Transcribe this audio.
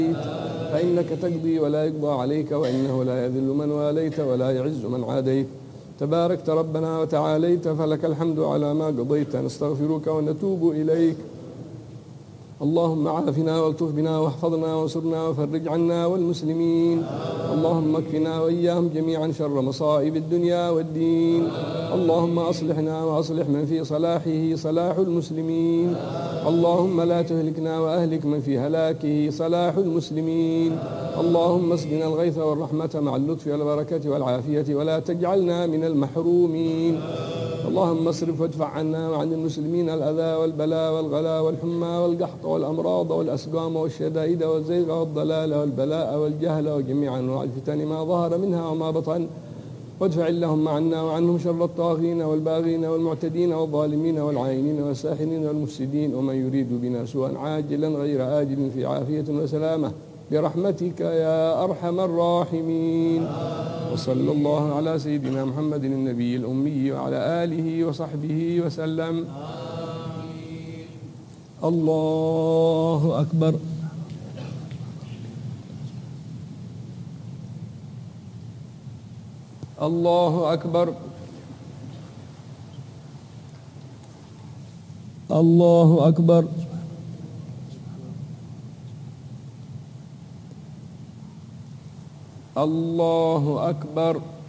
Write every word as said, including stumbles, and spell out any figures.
فإنك تقضي ولا يقضى عليك، وإنه لا يذل من واليت ولا يعز من عاديت، تباركت ربنا وتعاليت، فلك الحمد على ما قضيت. نستغفرك ونتوب إليك. اللهم عافنا والطف بنا واحفظنا وانصرنا وفرج عنا والمسلمين. اللهم اكفنا وإياهم جميعا شر مصائب الدنيا والدين. اللهم أصلحنا وأصلح من في صلاحه صلاح المسلمين. اللهم لا تهلكنا وأهلك من في هلاكه صلاح المسلمين. اللهم اسقنا الغيث والرحمة مع اللطف والبركة والعافية، ولا تجعلنا من المحرومين. اللهم اصرف وادفع عنا وعن المسلمين الأذى والبلاء والغلا والحمى والقحط والأمراض والأسقام والشدائد والزيغ والضلال والبلاء والجهل وجميع أنواع الفتن ما ظهر منها وما بطن، وادفع اللهم عنا وعنهم شر الطاغين والباغين والمعتدين والظالمين والعائنين والساحرين والمفسدين، ومن يريد بنا سوءا عاجلا غير آجل في عافية وسلامة برحمتك يا أرحم الراحمين. وصلى الله على سيدنا محمد النبي الأمي وعلى آله وصحبه وسلم. الله أكبر. الله أكبر. الله أكبر. الله أكبر.